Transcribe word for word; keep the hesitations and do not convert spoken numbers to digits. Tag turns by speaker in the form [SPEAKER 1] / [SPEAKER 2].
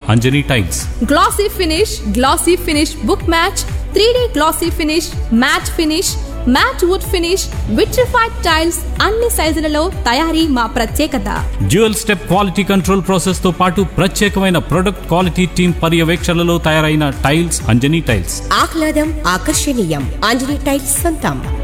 [SPEAKER 1] Anjani tiles.
[SPEAKER 2] Glossy finish, glossy finish book match, three D glossy finish, mat finish, mat would finish, vitrified tiles అన్ని సైజులలో తయారీ మా ప్రత్యేకత.
[SPEAKER 1] Dual step quality control process తో పాటు ప్రత్యేకమైన product quality team పర్యవేక్షణలో తయారైన టైల్స్ అంజనీ టైల్స్.
[SPEAKER 3] ఆహ్లాదం ఆకర్షణీయం అంజనీ టైల్స్ సొంతం.